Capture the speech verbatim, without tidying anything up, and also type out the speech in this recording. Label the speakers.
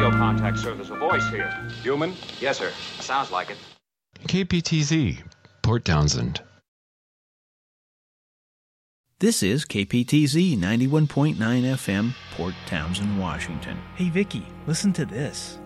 Speaker 1: radio contact serve as a voice here. Human?
Speaker 2: Yes, sir. Sounds like it.
Speaker 3: K P T Z, Port Townsend.
Speaker 4: This is K P T Z ninety-one point nine F M, Port Townsend, Washington.
Speaker 5: Hey, Vicky, listen to this.